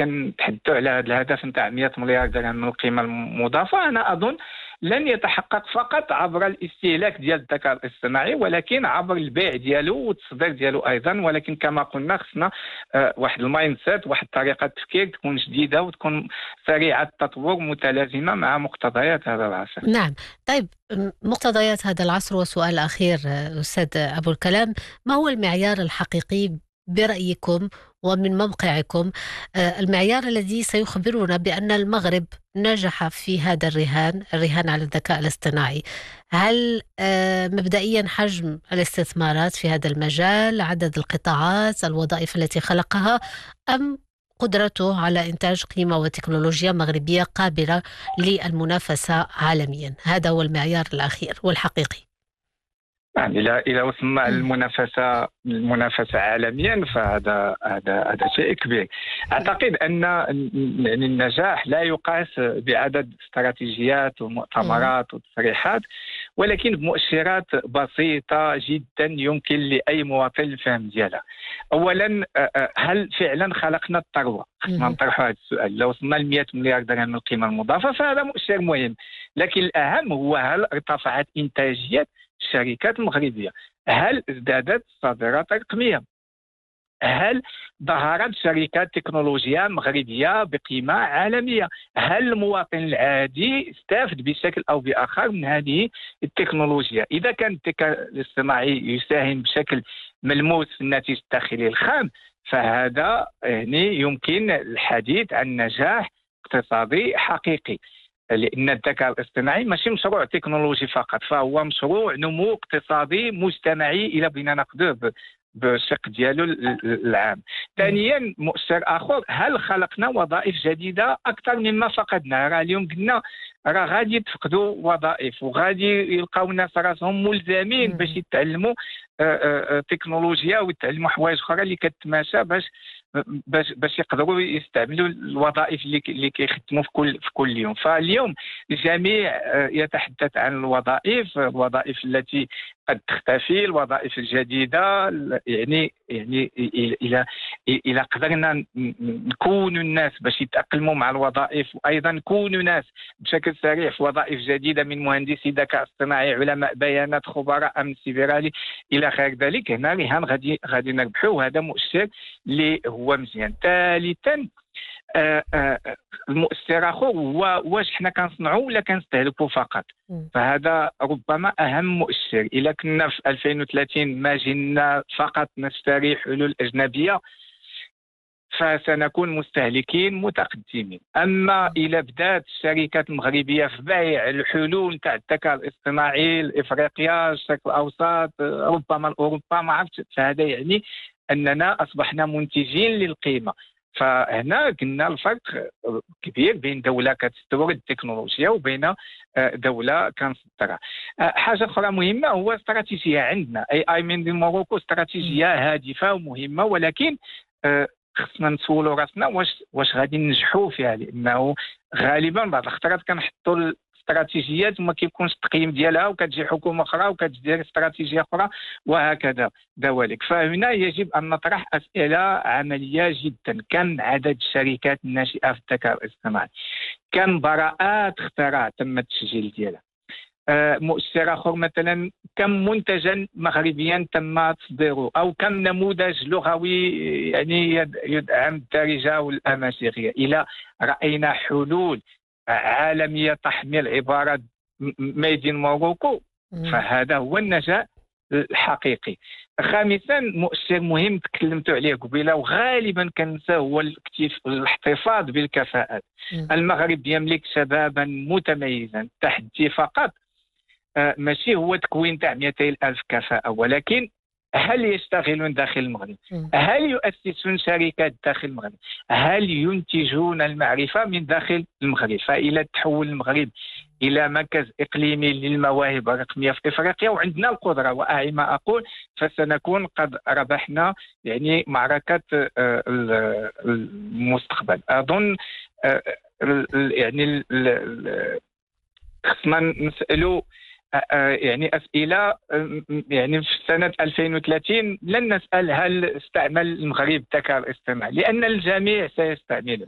كنتحدثوا على هذا الهدف نتاع 100 مليار درهم من القيمه المضافه، انا اظن لن يتحقق فقط عبر الاستهلاك ديال الذكاء الاصطناعي، ولكن عبر البيع ديالو والتصدير ديالو ايضا. ولكن كما قلنا خصنا واحد المايند سيت، واحد طريقه تفكير تكون جديده وتكون سريعه التطور متلازمه مع مقتضيات هذا العصر. نعم. طيب، مقتضيات هذا العصر، وسؤال أخير أستاذ أبو الكلام، ما هو المعيار الحقيقي برأيكم ومن موقعكم، المعيار الذي سيخبرنا بأن المغرب نجح في هذا الرهان على الذكاء الاصطناعي؟ هل مبدئيا حجم الاستثمارات في هذا المجال، عدد القطاعات، الوظائف التي خلقها، أم قدرته على إنتاج قيمة وتكنولوجيا مغربية قابلة للمنافسة عالميا؟ هذا هو المعيار الأخير والحقيقي. يعني إذا وصلنا المنافسة عالميا فهذا شيء كبير. أعتقد أن يعني النجاح لا يقاس بعدد استراتيجيات ومؤتمرات وتصريحات، ولكن بمؤشرات بسيطة جدا يمكن لأي مواطن الفهم ديالها. أولا، هل فعلا خلقنا الثروة؟ خصنا نطرحوا هذا السؤال. لو وصلنا ل 100 مليار درهم من القيمة المضافة فهذا مؤشر مهم، لكن الأهم هو هل ارتفعت إنتاجية الشركات المغربية؟ هل ازدادت الصادرات الرقمية؟ هل ظهرت شركات تكنولوجيا مغربية بقيمة عالمية؟ هل المواطن العادي استفاد بشكل أو بآخر من هذه التكنولوجيا؟ إذا كان الذكاء الاصطناعي يساهم بشكل ملموس في الناتج الداخلي الخام، فهذا يعني يمكن الحديث عن نجاح اقتصادي حقيقي، لأن الذكاء الاصطناعي ماشي مشروع تكنولوجي فقط، فهو مشروع نمو اقتصادي مجتمعي إلى بغينا ناخذوه بالشق ديالو العام. ثانيا، مؤشر آخر، هل خلقنا وظائف جديدة أكثر مما فقدنا؟ راه اليوم قلنا راه غادي يتفقدوا وظائف وغادي يلقاو الناس راسهم ملزمين باش يتعلموا تكنولوجيا ويتعلموا حوايج اخرى اللي كتماشى باش يقدروا يستعملوا الوظائف اللي كيخدموا في كل يوم. فاليوم الجميع يتحدث عن الوظائف التي قد تختفي، الوظائف الجديدة. يعني إلى قدرنا نكون الناس باش يتأقلموا مع الوظائف، وأيضا نكونوا ناس بشكل سريع في وظائف جديدة من مهندسي ذكاء اصطناعي، علماء بيانات، خبراء أمن سيبراني إلى غير ذلك، هنا رهان غادي نربحوا، وهذا مؤشر اللي هو مزيان. ثالثا، المؤشر آخر هو واش حنا كنصنعوا ولا كنستهلكوا فقط؟ فهذا ربما أهم مؤشر. إلا كنا في 2030 ما جينا فقط نشتري حلول أجنبية فسنكون مستهلكين متقدمين. أما إلى بدات الشركات المغربية في بيع الحلول تاع الذكاء الاصطناعي لإفريقيا، الشرق الأوسط، ربما لأوروبا، ما عرفتش، فهذا يعني أننا أصبحنا منتجين للقيمة. فهنا قلنا الفرق كبير بين دولة كتستورد التكنولوجيا وبين دولة كنصدرها. حاجة أخرى مهمة هو استراتيجية عندنا. AI من الموروكو استراتيجية هادفة ومهمة، ولكن خصنا نسولوا راسنا واش غادي ننجحوا فيها، لأنه غالبا بعض الخطرات كنحطوا استراتيجيات وما كيكونش التقييم ديالها، وكتجي حكومه اخرى وكتدير استراتيجيه اخرى وهكذا دواليك. فهنا يجب ان نطرح اسئله عمليه جدا. كم عدد الشركات الناشئه في الذكاء الاصطناعي؟ كم براءات اختراع تم التسجيل ديالها؟ مؤشر آخر مثلا، كم منتجا مغربيا تم تصديره، أو كم نموذج لغوي يعني يدعم الدارجة والأمازيغية. إلى رأينا حلول عالمية تحمل عبارة ميد إن موروكو، فهذا هو النجاح الحقيقي. خامسا، مؤشر مهم تكلمتوا عليه قبيله وغالبا كنساه، هو الاحتفاظ بالكفاءات. المغرب يملك شبابا متميزا. التحدي فقط ماشي هو تكوين تاع 200,000 كفاءة، ولكن هل يشتغلون داخل المغرب؟ هل يؤسسون شركات داخل المغرب؟ هل ينتجون المعرفة من داخل المغرب؟ فإلى تحول المغرب إلى مركز إقليمي للمواهب الرقمية في إفريقيا وعندنا القدرة، وأعي ما أقول، فسنكون قد ربحنا يعني معركة المستقبل. أظن يعني خصنا نسألوا يعني أسئلة. يعني في سنة 2030 لن نسأل هل استعمل المغرب الذكاء الاصطناعي، لأن الجميع سيستعمله.